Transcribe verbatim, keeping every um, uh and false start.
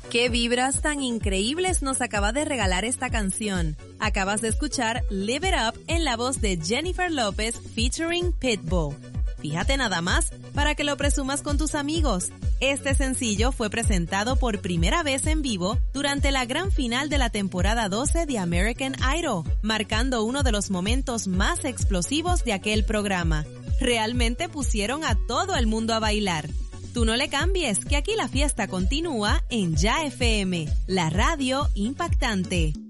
¿Qué vibras tan increíbles nos acaba de regalar esta canción? Acabas de escuchar Live It Up en la voz de Jennifer López featuring Pitbull. Fíjate nada más, para que lo presumas con tus amigos. Este sencillo fue presentado por primera vez en vivo durante la gran final de la temporada doce de American Idol, marcando uno de los momentos más explosivos de aquel programa. Realmente pusieron a todo el mundo a bailar. Tú no le cambies, que aquí la fiesta continúa en Ya F M, la radio impactante.